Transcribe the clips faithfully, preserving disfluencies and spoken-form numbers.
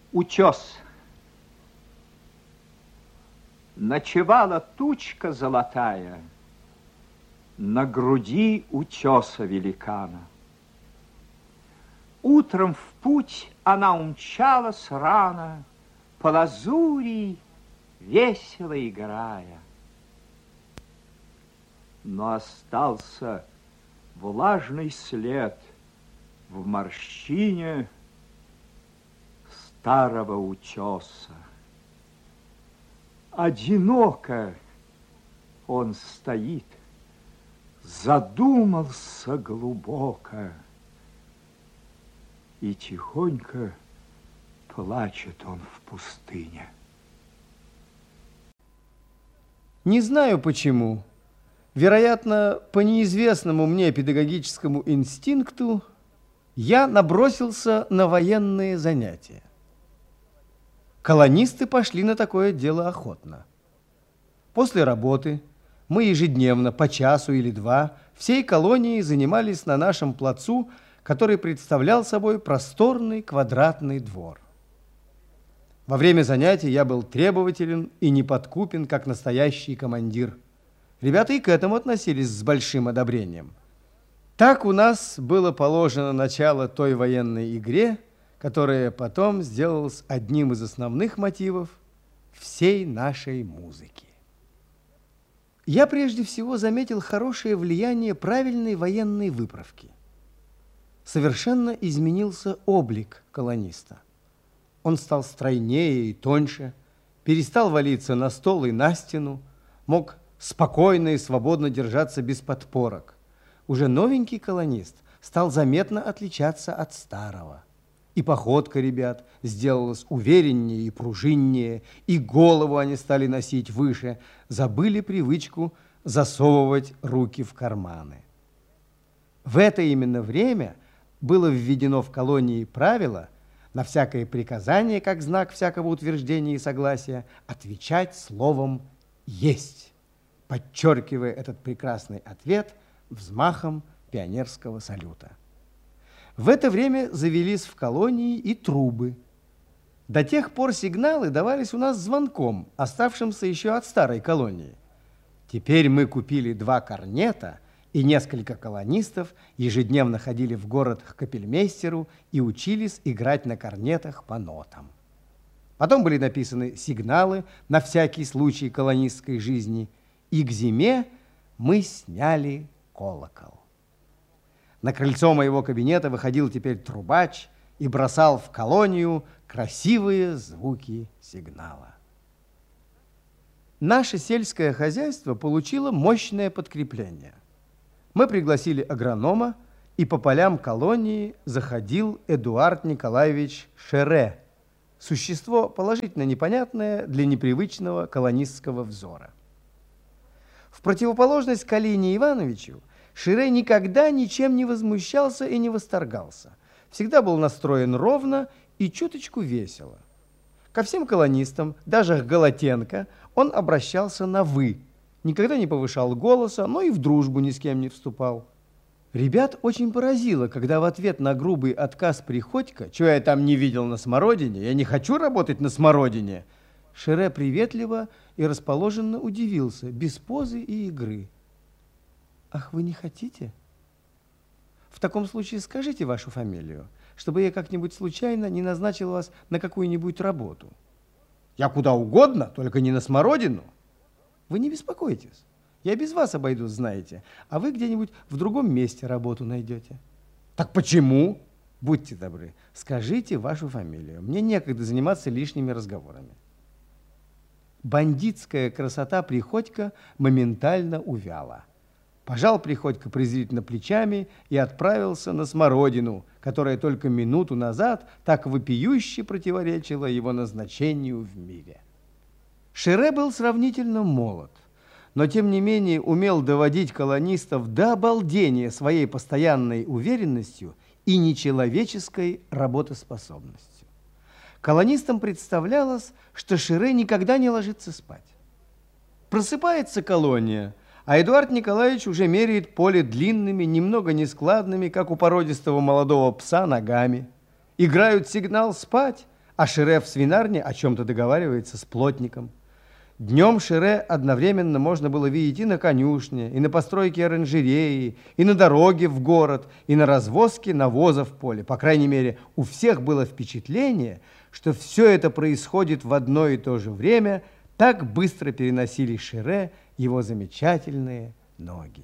Утес. Ночевала тучка золотая на груди утеса великана. Утром в путь она умчалась рано, по лазури весело играя. Но остался влажный след в морщине старого утеса. Одиноко он стоит, задумался глубоко, и тихонько плачет он в пустыне. Не знаю почему. Вероятно, по неизвестному мне педагогическому инстинкту я набросился на военные занятия. Колонисты пошли на такое дело охотно. После работы мы ежедневно по часу или два всей колонией занимались на нашем плацу, который представлял собой просторный квадратный двор. Во время занятий я был требователен и неподкупен, как настоящий командир. Ребята и к этому относились с большим одобрением. Так у нас было положено начало той военной игре, которая потом сделалась одним из основных мотивов всей нашей музыки. Я прежде всего заметил хорошее влияние правильной военной выправки. Совершенно изменился облик колониста. Он стал стройнее и тоньше, перестал валиться на стол и на стену, мог спокойно и свободно держаться без подпорок. Уже новенький колонист стал заметно отличаться от старого. И походка ребят сделалась увереннее и пружиннее, и голову они стали носить выше, забыли привычку засовывать руки в карманы. В это именно время было введено в колонии правило на всякое приказание, как знак всякого утверждения и согласия, отвечать словом «есть», подчеркивая этот прекрасный ответ взмахом пионерского салюта. В это время завелись в колонии и трубы. До тех пор сигналы давались у нас звонком, оставшимся еще от старой колонии. Теперь мы купили два корнета, и несколько колонистов ежедневно ходили в город к капельмейстеру и учились играть на корнетах по нотам. Потом были написаны сигналы на всякий случай колонистской жизни, и к зиме мы сняли колокол. На крыльцо моего кабинета выходил теперь трубач и бросал в колонию красивые звуки сигнала. Наше сельское хозяйство получило мощное подкрепление. Мы пригласили агронома, и по полям колонии заходил Эдуард Николаевич Шере, существо положительно непонятное для непривычного колонистского взора. В противоположность Калине Ивановичу, Шере никогда ничем не возмущался и не восторгался. Всегда был настроен ровно и чуточку весело. Ко всем колонистам, даже к Голотенко, он обращался на «вы», никогда не повышал голоса, но и в дружбу ни с кем не вступал. Ребят очень поразило, когда в ответ на грубый отказ Приходько, чего я там не видел на смородине, я не хочу работать на смородине, Шере приветливо и расположенно удивился, без позы и игры. Ах, вы не хотите? В таком случае скажите вашу фамилию, чтобы я как-нибудь случайно не назначил вас на какую-нибудь работу. Я куда угодно, только не на смородину. Вы не беспокойтесь. Я без вас обойдусь, знаете, а вы где-нибудь в другом месте работу найдете. Так почему? Будьте добры, скажите вашу фамилию. Мне некогда заниматься лишними разговорами. Бандитская красота Приходько моментально увяла. Пожал Приходько презрительно плечами и отправился на смородину, которая только минуту назад так вопиюще противоречила его назначению в мире. Шере был сравнительно молод, но тем не менее умел доводить колонистов до обалдения своей постоянной уверенностью и нечеловеческой работоспособностью. Колонистам представлялось, что Шере никогда не ложится спать. Просыпается колония, а Эдуард Николаевич уже меряет поле длинными, немного нескладными, как у породистого молодого пса, ногами. Играют сигнал «спать», а Шире в свинарне о чем-то договаривается с плотником. Днем Шире одновременно можно было видеть и на конюшне, и на постройке оранжереи, и на дороге в город, и на развозке навоза в поле. По крайней мере, у всех было впечатление, что все это происходит в одно и то же время, так быстро переносили Шире его замечательные ноги.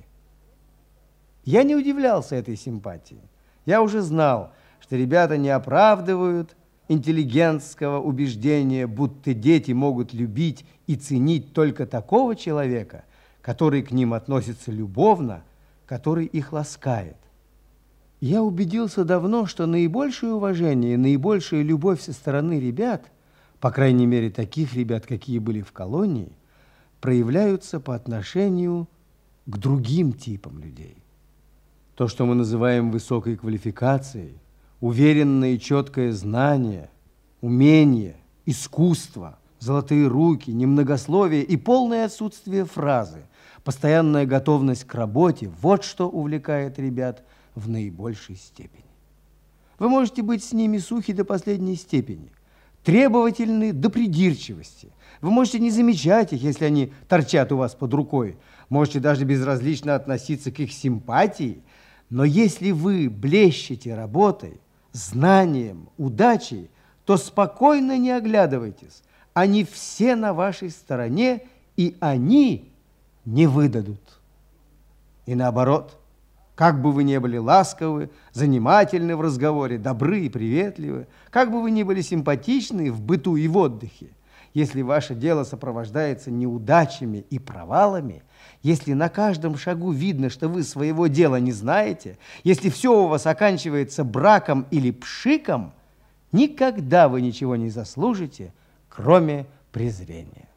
Я не удивлялся этой симпатии. Я уже знал, что ребята не оправдывают интеллигентского убеждения, будто дети могут любить и ценить только такого человека, который к ним относится любовно, который их ласкает. Я убедился давно, что наибольшее уважение и наибольшая любовь со стороны ребят, по крайней мере таких ребят, какие были в колонии, проявляются по отношению к другим типам людей. То, что мы называем высокой квалификацией, уверенное и четкое знание, умение, искусство, золотые руки, немногословие и полное отсутствие фразы, постоянная готовность к работе – вот что увлекает ребят в наибольшей степени. Вы можете быть с ними сухи до последней степени, требовательны до придирчивости. Вы можете не замечать их, если они торчат у вас под рукой, можете даже безразлично относиться к их симпатии, но если вы блещете работой, знанием, удачей, то спокойно не оглядывайтесь. Они все на вашей стороне, и они не выдадут. И наоборот, как бы вы ни были ласковы, занимательны в разговоре, добры и приветливы, как бы вы ни были симпатичны в быту и в отдыхе, если ваше дело сопровождается неудачами и провалами, если на каждом шагу видно, что вы своего дела не знаете, если все у вас оканчивается браком или пшиком, никогда вы ничего не заслужите, кроме презрения.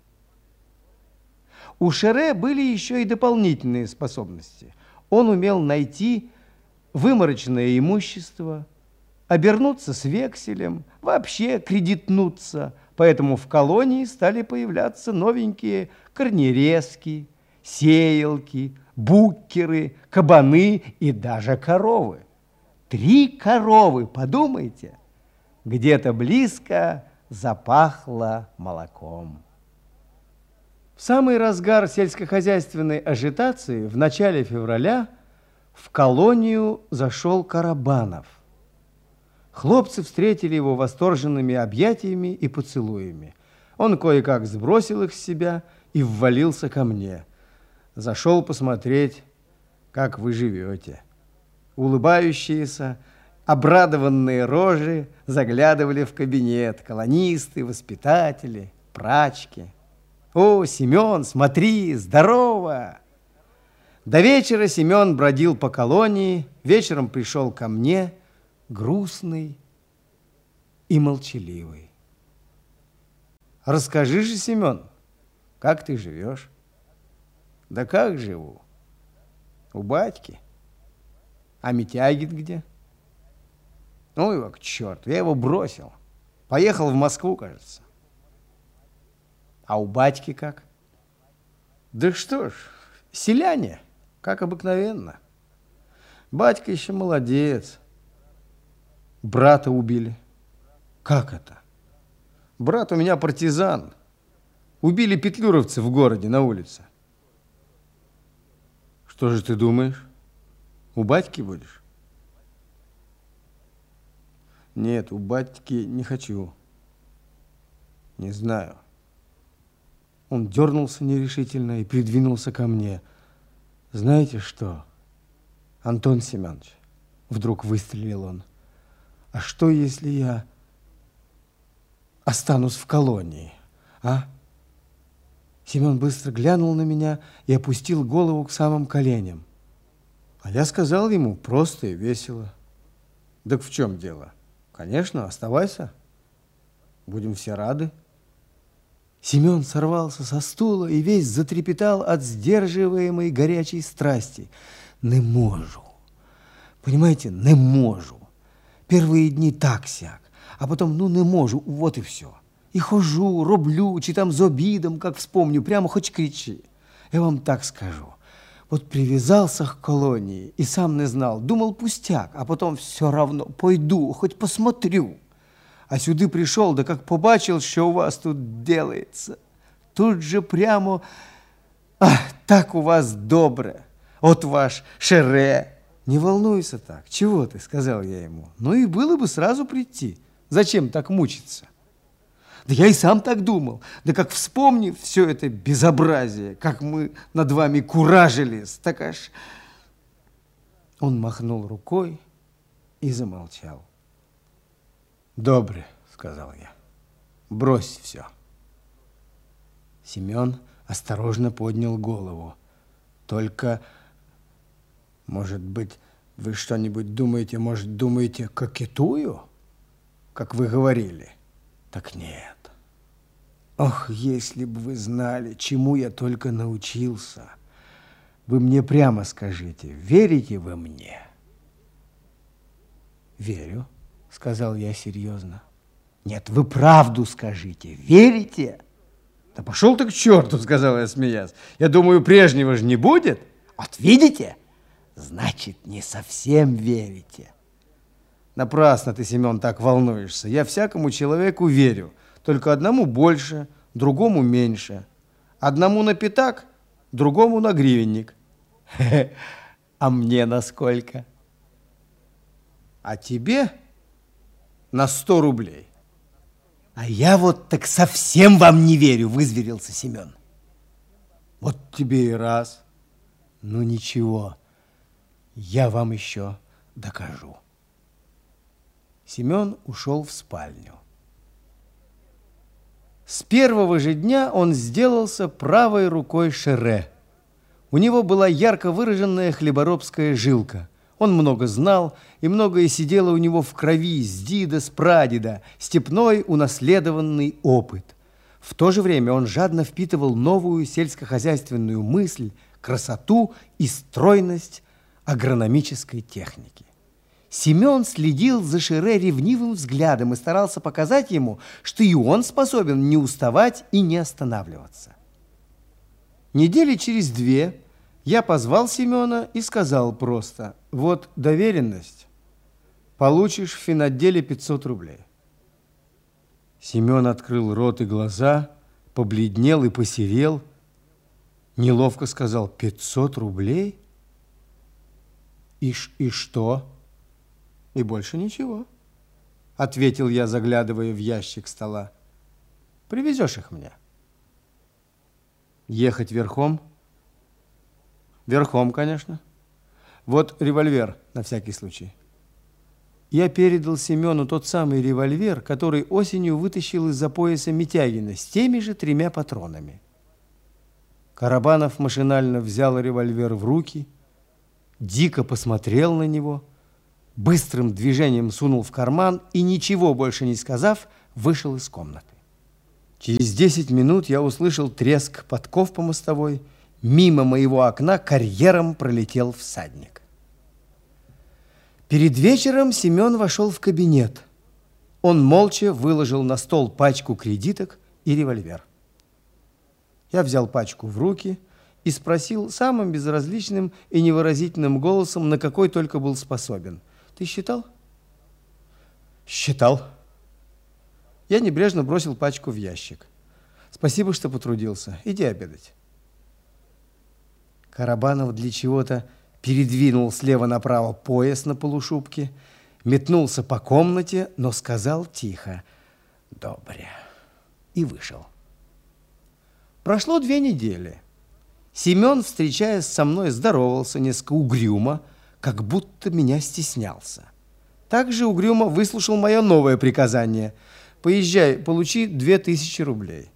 У Шире были еще и дополнительные способности. Он умел найти выморочное имущество, обернуться с векселем, вообще кредитнуться. Поэтому в колонии стали появляться новенькие корнерезки, сеялки, буккеры, кабаны и даже коровы. Три коровы, подумайте, где-то близко запахло молоком. В самый разгар сельскохозяйственной ажитации в начале февраля в колонию зашел Карабанов. Хлопцы встретили его восторженными объятиями и поцелуями. Он кое-как сбросил их с себя и ввалился ко мне. Зашел посмотреть, как вы живете. Улыбающиеся, обрадованные рожи заглядывали в кабинет. Колонисты, воспитатели, прачки. «О, Семен, смотри, здорово!» До вечера Семен бродил по колонии, вечером пришел ко мне, грустный и молчаливый. «Расскажи же, Семен, как ты живешь?» «Да как живу? У батьки. А Митягин где?» «Ну его к черту, я его бросил. Поехал в Москву, кажется». «А у батьки как?» «Да что ж, селяне, как обыкновенно. Батька еще молодец. Брата убили». «Как это?» «Брат у меня партизан. Убили петлюровцы в городе на улице». «Что же ты думаешь? У батьки будешь?» «Нет, у батьки не хочу. Не знаю». Он дернулся нерешительно и придвинулся ко мне. «Знаете что, Антон Семенович?» Вдруг выстрелил он. «А что, если я останусь в колонии, а?» Семен быстро глянул на меня и опустил голову к самым коленям. А я сказал ему просто и весело: «Так в чем дело? Конечно, оставайся. Будем все рады». Семен сорвался со стула и весь затрепетал от сдерживаемой горячей страсти. «Не можу. Понимаете, не можу. Первые дни так-сяк, а потом, ну, не можу, вот и все. І хожу, роблю, чи там з обідом, как вспомню, прямо хоть кричи. Я вам так скажу. Вот привязался к колонии и сам не знал, думал пустяк, а потом все равно пойду, хоть посмотрю. А сюди пришел, да как побачил, что у вас тут делается. Тут же прямо, ах, так у вас добре. Вот ваш Шере. Не волнуйся так. Чего ты, сказал я ему. Ну и было бы сразу прийти. Зачем так мучиться? Да я и сам так думал. Да как вспомнив все это безобразие, как мы над вами куражились, так аж... Он махнул рукой и замолчал. «Добре», — сказал я, — «брось все». Семен осторожно поднял голову. «Только, может быть, вы что-нибудь думаете, может, думаете, кокетую, как вы говорили?» «Так нет. Ох, если бы вы знали, чему я только научился. Вы мне прямо скажите, верите вы мне?» «Верю», — сказал я серьезно. «Нет, вы правду скажите, верите?» «Да пошел ты к черту», — сказал я, смеясь. «Я думаю, прежнего же не будет. Вот видите? Значит, не совсем верите». «Напрасно ты, Семен, так волнуешься. Я всякому человеку верю. Только одному больше, другому меньше. Одному на пятак, другому на гривенник». «А мне на сколько?» «А тебе на сто рублей». «А я вот так совсем вам не верю», — вызверился Семен. «Вот тебе и раз. Ну ничего, я вам еще докажу». Семен ушел в спальню. С первого же дня он сделался правой рукой Шере. У него была ярко выраженная хлеборобская жилка. Он много знал, и многое сидело у него в крови с дида, с прадеда, степной унаследованный опыт. В то же время он жадно впитывал новую сельскохозяйственную мысль, красоту и стройность агрономической техники. Семен следил за Шере ревнивым взглядом и старался показать ему, что и он способен не уставать и не останавливаться. Недели через две я позвал Семена и сказал просто: «Вот доверенность, получишь в финотделе пятьсот рублей». Семен открыл рот и глаза, побледнел и посерел, неловко сказал: «пятьсот рублей? И, и что?» «И больше ничего», — ответил я, заглядывая в ящик стола. «Привезешь их мне». «Ехать верхом?» «Верхом, конечно. Вот револьвер на всякий случай». Я передал Семену тот самый револьвер, который осенью вытащил из-за пояса Митягина с теми же тремя патронами. Карабанов машинально взял револьвер в руки, дико посмотрел на него, быстрым движением сунул в карман и, ничего больше не сказав, вышел из комнаты. Через десять минут я услышал треск подков по мостовой. Мимо моего окна карьером пролетел всадник. Перед вечером Семен вошел в кабинет. Он молча выложил на стол пачку кредиток и револьвер. Я взял пачку в руки и спросил самым безразличным и невыразительным голосом, на какой только был способен: «Ты считал?» «Считал». Я небрежно бросил пачку в ящик. «Спасибо, что потрудился. Иди обедать». Карабанов для чего-то передвинул слева направо пояс на полушубке, метнулся по комнате, но сказал тихо: «Добре», и вышел. Прошло две недели. Семен, встречаясь со мной, здоровался несколько угрюмо, как будто меня стеснялся. Также угрюмо выслушал мое новое приказание: «Поезжай, получи две тысячи рублей».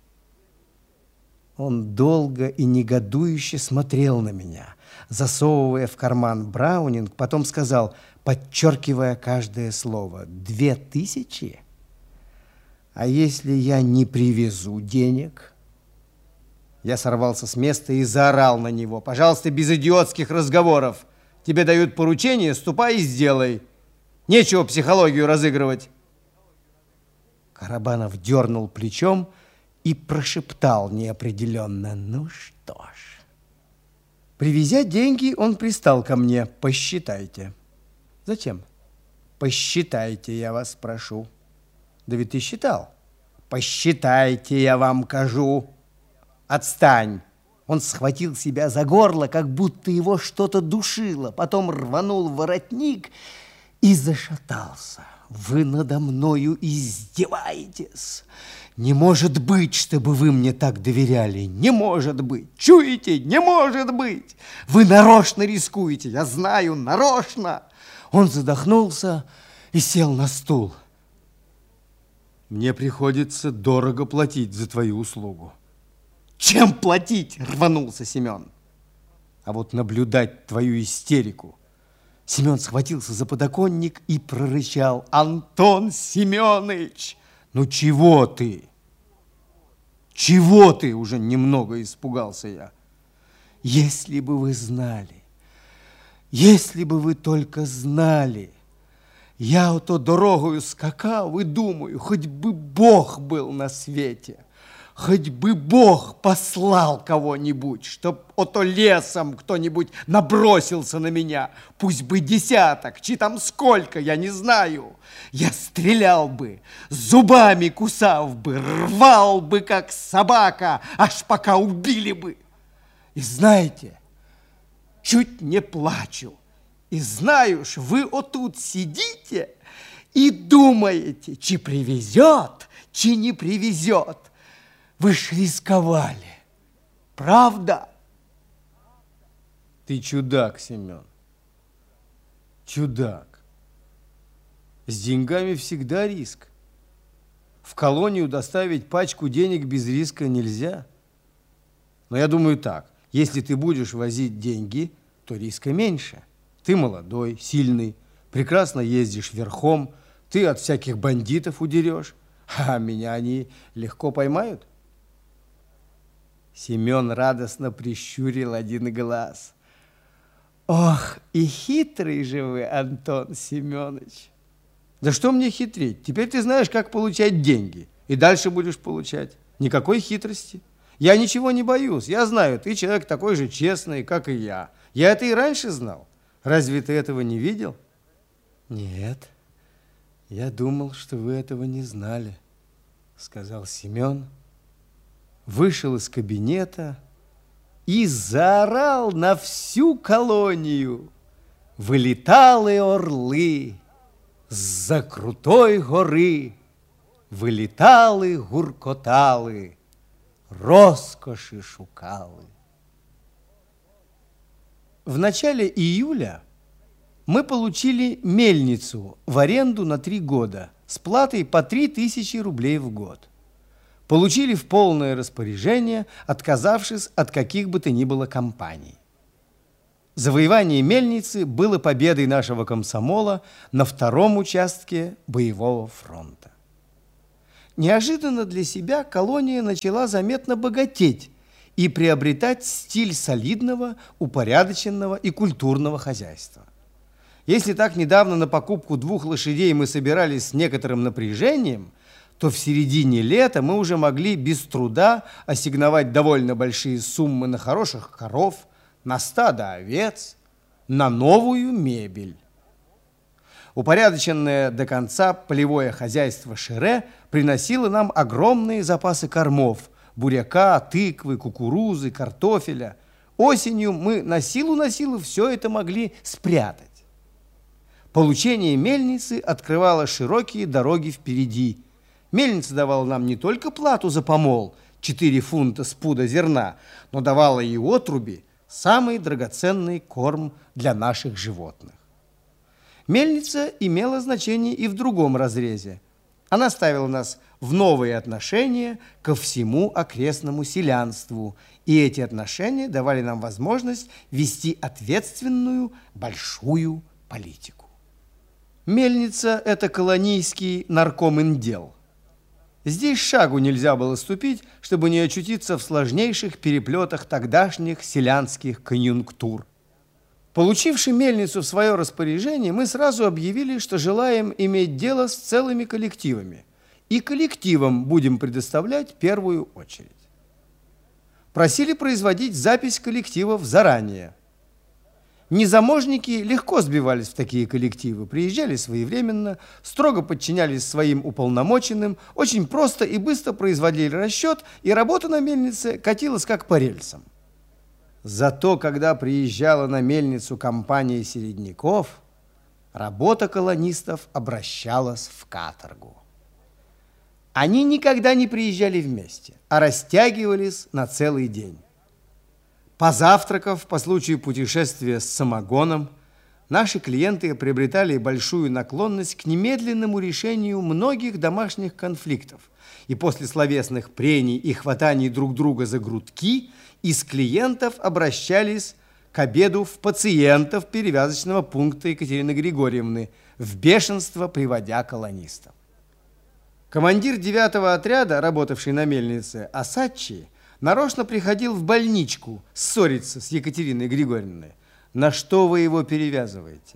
Он долго и негодующе смотрел на меня, засовывая в карман браунинг, потом сказал, подчеркивая каждое слово: «Две тысячи? А если я не привезу денег?» Я сорвался с места и заорал на него: «Пожалуйста, без идиотских разговоров! Тебе дают поручение, ступай и сделай! Нечего психологию разыгрывать!» Карабанов дернул плечом и прошептал неопределенно: «Ну что ж». Привезя деньги, он пристал ко мне: «Посчитайте». «Зачем?» «Посчитайте, я вас прошу». Да ведь ты считал. Посчитайте, я вам кажу. Отстань. Он схватил себя за горло, как будто его что-то душило, потом рванул воротник и зашатался. Вы надо мною издеваетесь. Не может быть, чтобы вы мне так доверяли. Не может быть. Чуете? Не может быть. Вы нарочно рискуете. Я знаю, нарочно. Он задохнулся и сел на стул. Мне приходится дорого платить за твою услугу. Чем платить? Рванулся Семен. А вот наблюдать твою истерику. Семен схватился за подоконник и прорычал: Антон Семенович, ну чего ты? Чего ты? Уже немного испугался я. Если бы вы знали, если бы вы только знали. Я ото дорогою скакав и думаю, хоть бы Бог был на свете, хоть бы Бог послал кого-нибудь, чтоб ото лесом кто-нибудь набросился на меня, пусть бы десяток, чи там сколько, я не знаю. Я стрелял бы, зубами кусав бы, рвал бы, как собака, аж пока убили бы. И знаете, чуть не плачу. И знаю ж, вы отут сидите и думаете, чи привезет, чи не привезет. Вы ж рисковали. Правда? Ты чудак, Семен. Чудак. С деньгами всегда риск. В колонию доставить пачку денег без риска нельзя. Но я думаю так, если ты будешь возить деньги, то риска меньше. Ты молодой, сильный, прекрасно ездишь верхом, ты от всяких бандитов удерешь, а меня они легко поймают. Семен радостно прищурил один глаз. Ох, и хитрый же вы, Антон Семенович. Да что мне хитрить? Теперь ты знаешь, как получать деньги, и дальше будешь получать. Никакой хитрости. Я ничего не боюсь, я знаю, ты человек такой же честный, как и я. Я это и раньше знал. Разве ты этого не видел? Нет, я думал, что вы этого не знали, сказал Семен, вышел из кабинета и заорал на всю колонию. Вылетали орлы з-за крутой горы, вилітали, гуркотали, розкоші шукали. В начале июля мы получили мельницу в аренду на три года с платой по три тысячи рублей в год. Получили в полное распоряжение, отказавшись от каких бы то ни было компаний. Завоевание мельницы было победой нашего комсомола на втором участке боевого фронта. Неожиданно для себя колония начала заметно богатеть и приобретать стиль солидного, упорядоченного и культурного хозяйства. Если так недавно на покупку двух лошадей мы собирались с некоторым напряжением, то в середине лета мы уже могли без труда ассигновать довольно большие суммы на хороших коров, на стадо овец, на новую мебель. Упорядоченное до конца полевое хозяйство Шере приносило нам огромные запасы кормов, буряка, тыквы, кукурузы, картофеля. Осенью мы на силу на силу все это могли спрятать. Получение мельницы открывало широкие дороги впереди. Мельница давала нам не только плату за помол, четыре фунта с пуда зерна, но давала и отруби, самый драгоценный корм для наших животных. Мельница имела значение и в другом разрезе. Она ставила нас в новые отношения ко всему окрестному селянству, и эти отношения давали нам возможность вести ответственную большую политику. Мельница – это колонийский наркоминдел. Здесь шагу нельзя было ступить, чтобы не очутиться в сложнейших переплетах тогдашних селянских конъюнктур. Получивши мельницу в свое распоряжение, мы сразу объявили, что желаем иметь дело с целыми коллективами, и коллективам будем предоставлять первую очередь. Просили производить запись коллективов заранее. Незаможники легко сбивались в такие коллективы, приезжали своевременно, строго подчинялись своим уполномоченным, очень просто и быстро производили расчет, и работа на мельнице катилась как по рельсам. Зато, когда приезжала на мельницу компания середняков, работа колонистов обращалась в каторгу. Они никогда не приезжали вместе, а растягивались на целый день. Позавтракав по случаю путешествия с самогоном, наши клиенты приобретали большую наклонность к немедленному решению многих домашних конфликтов. И после словесных прений и хватаний друг друга за грудки из клиентов обращались к обеду в пациентов перевязочного пункта Екатерины Григорьевны, в бешенство приводя колонистов. Командир девятого отряда, работавший на мельнице, Осадчий, нарочно приходил в больничку ссориться с Екатериной Григорьевной. На что вы его перевязываете?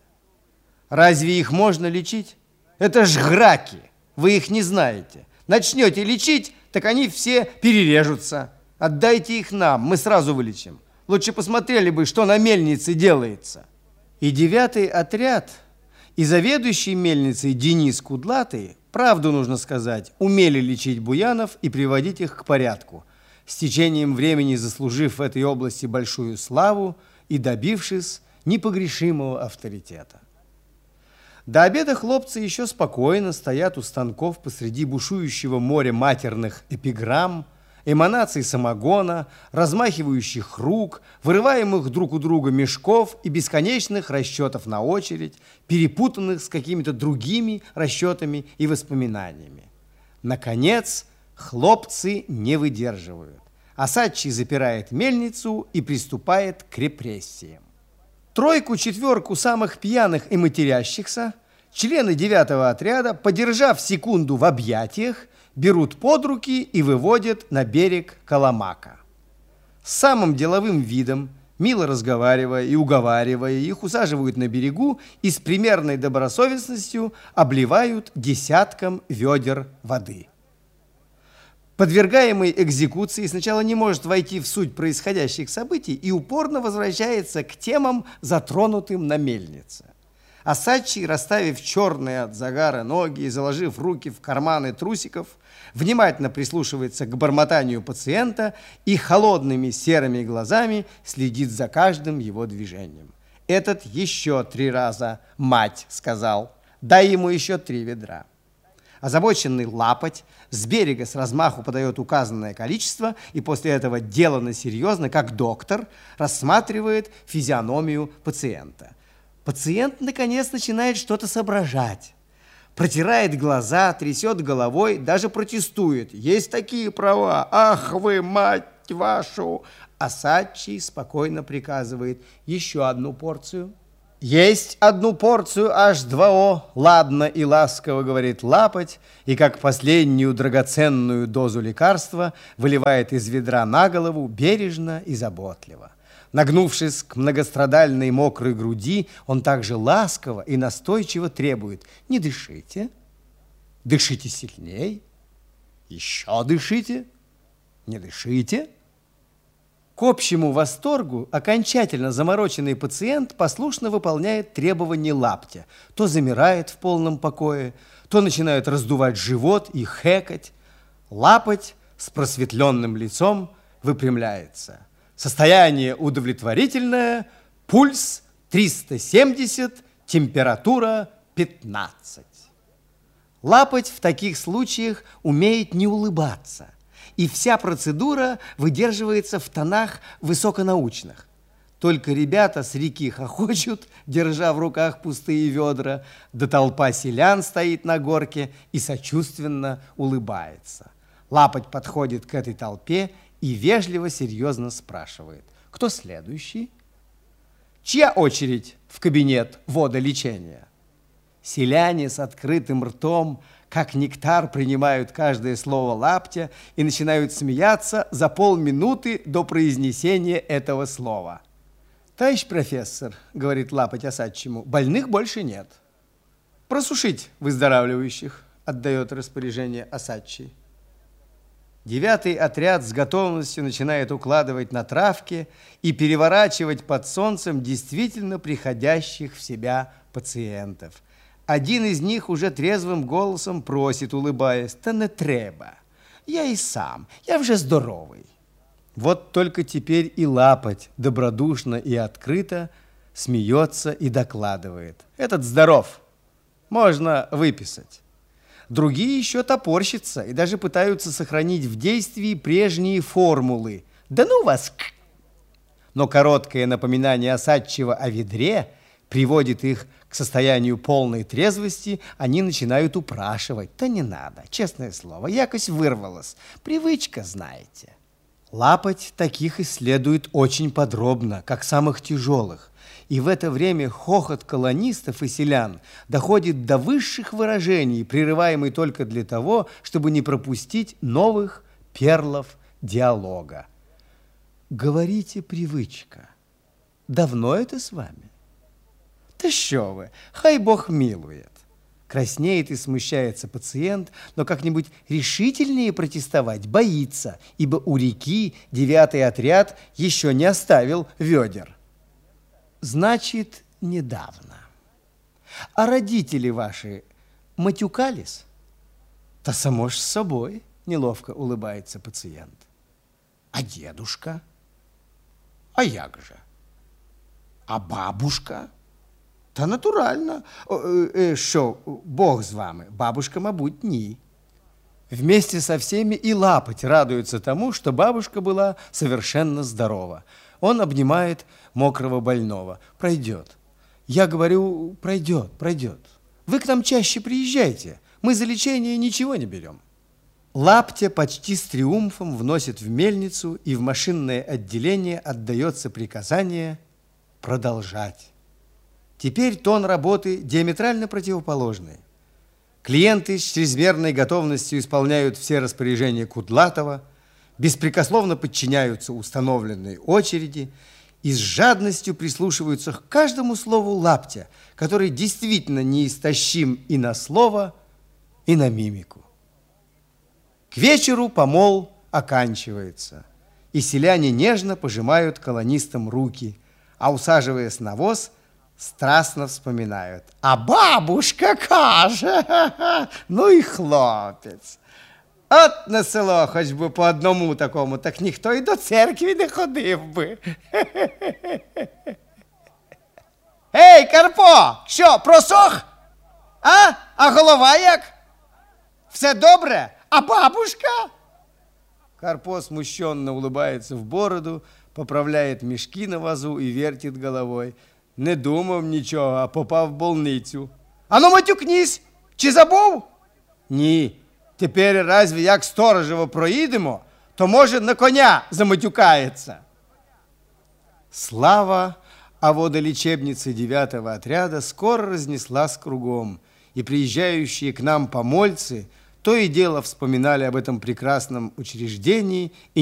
Разве их можно лечить? Это ж граки, вы их не знаете. Начнете лечить, так они все перережутся. Отдайте их нам, мы сразу вылечим. Лучше посмотрели бы, что на мельнице делается. И девятый отряд, и заведующий мельницей Денис Кудлатый, правду нужно сказать, умели лечить буянов и приводить их к порядку, с течением времени заслужив в этой области большую славу и добившись непогрешимого авторитета. До обеда хлопцы еще спокойно стоят у станков посреди бушующего моря матерных эпиграмм, эманаций самогона, размахивающих рук, вырываемых друг у друга мешков и бесконечных расчетов на очередь, перепутанных с какими-то другими расчетами и воспоминаниями. Наконец, хлопцы не выдерживают. Осадчий запирает мельницу и приступает к репрессиям. Тройку-четверку самых пьяных и матерящихся члены девятого отряда, подержав секунду в объятиях, берут под руки и выводят на берег Коломака. С самым деловым видом, мило разговаривая и уговаривая, их усаживают на берегу и с примерной добросовестностью обливают десятком ведер воды. Подвергаемый экзекуции сначала не может войти в суть происходящих событий и упорно возвращается к темам, затронутым на мельнице. Осадчий, расставив черные от загара ноги и заложив руки в карманы трусиков, внимательно прислушивается к бормотанию пациента и холодными серыми глазами следит за каждым его движением. Этот еще три раза «мать» сказал, дай ему еще три ведра. Озабоченный лапоть с берега с размаху подает указанное количество и после этого деланно серьезно, как доктор, рассматривает физиономию пациента. Пациент, наконец, начинает что-то соображать. Протирает глаза, трясет головой, даже протестует. Есть такие права. Ах вы, мать вашу! Осадчий спокойно приказывает еще одну порцию. Есть одну порцию аш два о, ладно и ласково говорит лапоть, и как последнюю драгоценную дозу лекарства выливает из ведра на голову бережно и заботливо. Нагнувшись к многострадальной мокрой груди, он также ласково и настойчиво требует: не дышите, дышите сильней, еще дышите, не дышите. К общему восторгу окончательно замороченный пациент послушно выполняет требования лаптя. То замирает в полном покое, то начинает раздувать живот и хэкать. Лапоть с просветленным лицом выпрямляется. Состояние удовлетворительное, пульс триста семьдесят, температура пятнадцать. Лапоть в таких случаях умеет не улыбаться. И вся процедура выдерживается в тонах высоконаучных. Только ребята с реки хохочут, держа в руках пустые ведра, да толпа селян стоит на горке и сочувственно улыбается. Лапоть подходит к этой толпе и вежливо, серьезно спрашивает: кто следующий? Чья очередь в кабинет водолечения? Селяне с открытым ртом, как нектар, принимают каждое слово лаптя и начинают смеяться за полминуты до произнесения этого слова. «Товарищ профессор, — говорит лапоть Осадчему, — больных больше нет. Просушить выздоравливающих, — отдает распоряжение Осадчий. Девятый отряд с готовностью начинает укладывать на травке и переворачивать под солнцем действительно приходящих в себя пациентов. Один из них уже трезвым голосом просит, улыбаясь: «Та не треба, я и сам, я вже здоровый». Вот только теперь и Лапоть добродушно и открыто смеется и докладывает: «Этот здоров, можно выписать». Другие еще топорщатся и даже пытаются сохранить в действии прежние формулы. Да ну вас! Но короткое напоминание Осадчего о ведре приводит их к состоянию полной трезвости, они начинают упрашивать. Да не надо, честное слово, якось вырвалось. Привычка, знаете. Лапоть таких исследует очень подробно, как самых тяжелых. И в это время хохот колонистов и селян доходит до высших выражений, прерываемый только для того, чтобы не пропустить новых перлов диалога. Говорите, привычка. Давно это с вами? Да що вы, хай Бог милует. Краснеет и смущается пациент, но как-нибудь решительнее протестовать боится, ибо у реки девятый отряд еще не оставил ведер. Значит, недавно. А родители ваши матюкались? Да само ж с собой, неловко улыбается пациент. А дедушка? А як же? А бабушка? Та натурально. Що, Бог з вами, бабушка, мабуть, ні. Вместе со всеми и Лапоть радуется тому, что бабушка была совершенно здорова. Он обнимает мокрого больного. Пройдет. Я говорю, пройдет, пройдет. Вы к нам чаще приезжайте. Мы за лечение ничего не берем. Лаптя почти с триумфом вносит в мельницу, и в машинное отделение отдается приказание продолжать. Теперь тон работы диаметрально противоположный. Клиенты с чрезмерной готовностью исполняют все распоряжения Кудлатова, беспрекословно подчиняются установленной очереди и с жадностью прислушиваются к каждому слову Лаптя, который действительно неистощим и на слово, и на мимику. К вечеру помол оканчивается, и селяне нежно пожимают колонистам руки, а, усаживаясь на воз, страстно вспоминают: «А бабушка каже, ну и хлопець! От на село хоч би по одному такому, так ніхто і до церкви не ходив би». Ей, Карпо, що, просох? А? А голова як? Все добре? А бабушка? Карпо смущенно улыбается в бороду, поправляет мешки на вазу и вертит головой. Не думав нічого, а попав в больницю. А ну матюкнись! Чи забув? Ні. Тепер разве як сторожево проїдемо, то може на коня заматюкається. Слава о водолечебнице девятого отряда скоро разнеслась кругом, и приезжающие к нам помольцы то и дело вспоминали об этом прекрасном учреждении и